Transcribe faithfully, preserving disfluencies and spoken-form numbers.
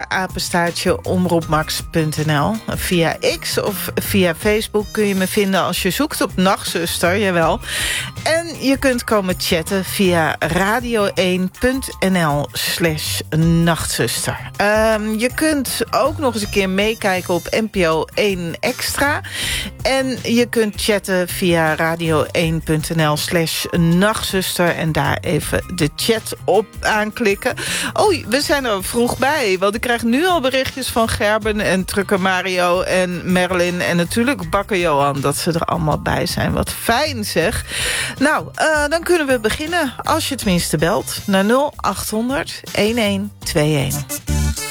apenstaartje omroepmax punt n l. Via X of via Facebook kun je me vinden als je zoekt op Nachtzuster, jawel. En je kunt komen chatten via radio één punt n l slash nachtzuster. Um, je kunt ook nog eens een keer meekijken op N P O één Extra. En je kunt chatten via radio één punt n l slash nachtzuster. En daar even de chat op aanklikken. Oh, we zijn er vroeg bij. Want ik krijg nu al berichtjes van Gerben en Trucker Mario en Merlin. En natuurlijk Bakker Johan, dat ze er allemaal bij zijn. Wat fijn zeg. Nou, uh, dan kunnen we beginnen. Als je tenminste belt naar nul acht honderd, een een twee een.